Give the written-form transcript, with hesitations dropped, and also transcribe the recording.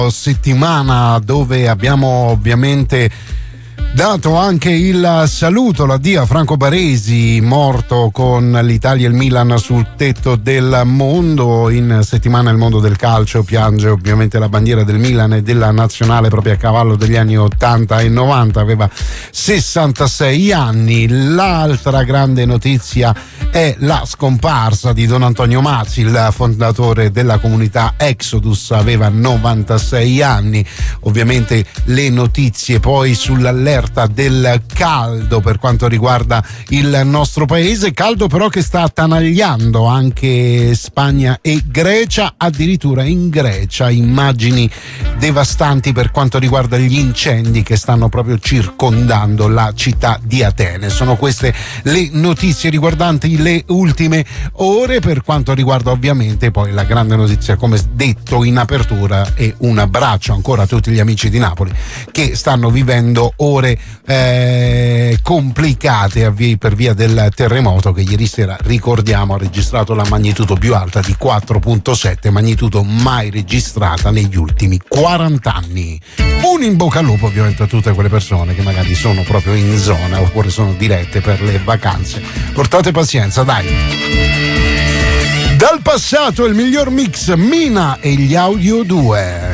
settimana dove abbiamo ovviamente dato anche il saluto, l'addio a Franco Baresi, morto con l'Italia e il Milan sul tetto del mondo. In settimana il mondo del calcio piange ovviamente la bandiera del Milan e della nazionale proprio a cavallo degli anni 80 e 90, aveva 66 anni. L'altra grande notizia è la scomparsa di Don Antonio Mazzi, il fondatore della comunità Exodus, aveva 96 anni. Ovviamente le notizie poi sull'allerta del caldo per quanto riguarda il nostro paese, caldo però che sta attanagliando anche Spagna e Grecia, addirittura in Grecia immagini devastanti per quanto riguarda gli incendi che stanno proprio circondando la città di Atene. Sono queste le notizie riguardanti le ultime ore. Per quanto riguarda ovviamente poi la grande notizia, come detto in apertura, e un abbraccio ancora a tutti gli amici di Napoli che stanno vivendo ore complicate per via del terremoto che ieri sera, ricordiamo, ha registrato la magnitudo più alta di 4.7, magnitudo mai registrata negli ultimi 40 anni. Un in bocca al lupo ovviamente a tutte quelle persone che magari sono proprio in zona oppure sono dirette per le vacanze. Portate pazienza, dai. Dal passato il miglior mix, Mina e gli Audio 2.